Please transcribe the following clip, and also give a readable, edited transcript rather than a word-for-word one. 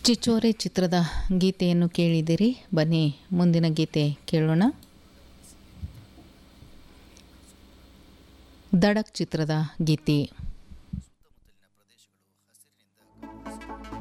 ಚಿಚೋರೆ ಚಿತ್ರದ ಗೀತೆಯನ್ನು ಕೇಳಿದಿರಿ. ಬನ್ನಿ ಮುಂದಿನ ಗೀತೆ ಕೇಳೋಣ. ದಡಕ್ ಚಿತ್ರದ ಗೀತೆ.